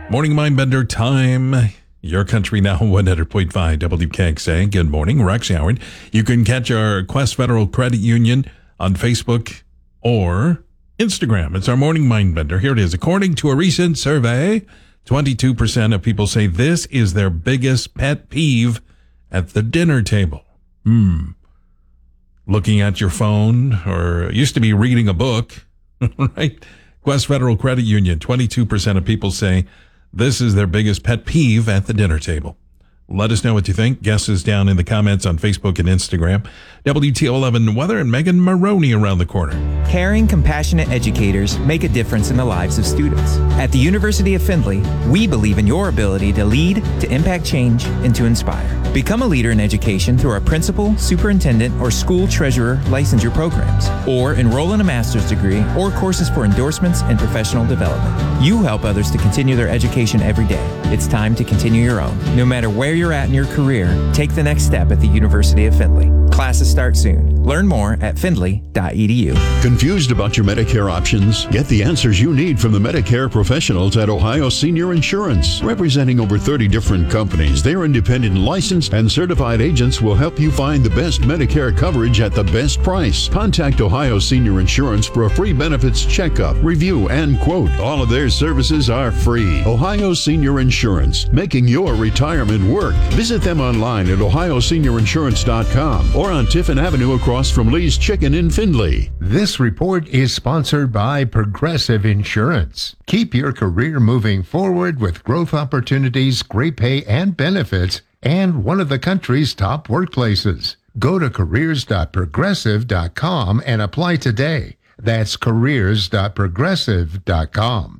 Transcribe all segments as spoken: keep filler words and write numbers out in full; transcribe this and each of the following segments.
Morning Mindbender time. Your country now, one hundred point five W K X A. Good morning, Rex Howard. You can catch our Quest Federal Credit Union on Facebook or Instagram. It's our Morning Mindbender. Here it is. According to a recent survey, twenty-two percent of people say this is their biggest pet peeve at the dinner table. Hmm. Looking at your phone, or it used to be reading a book, right? Quest Federal Credit Union, twenty-two percent of people say this is their biggest pet peeve at the dinner table. Let us know what you think. Guesses down in the comments on Facebook and Instagram. W T O eleven weather and Megan Maroney around the corner. Caring, compassionate educators make a difference in the lives of students. At the University of Findlay, we believe in your ability to lead, to impact change, and to inspire. Become a leader in education through our principal, superintendent, or school treasurer licensure programs, or enroll in a master's degree or courses for endorsements and professional development. You help others to continue their education every day. It's time to continue your own. No matter where you're at in your career, take the next step at the University of Findlay. Classes start soon. Learn more at findlay dot e d u. Confused about your Medicare options? Get the answers you need from the Medicare professionals at Ohio Senior Insurance. Representing over thirty different companies, their independent licensed and certified agents will help you find the best Medicare coverage at the best price. Contact Ohio Senior Insurance for a free benefits checkup, review, and quote. All of their services are free. Ohio Senior Insurance, making your retirement work. Visit them online at ohio senior insurance dot com or on Tiffin Avenue across from Lee's Chicken in Findlay. This report is sponsored by Progressive Insurance. Keep your career moving forward with growth opportunities, great pay and benefits, and one of the country's top workplaces. Go to careers dot progressive dot com and apply today. That's careers dot progressive dot com.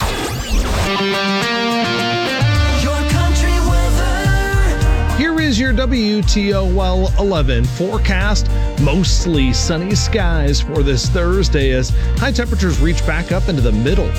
Here is your W T O L eleven forecast. Mostly sunny skies for this Thursday as high temperatures reach back up into the middle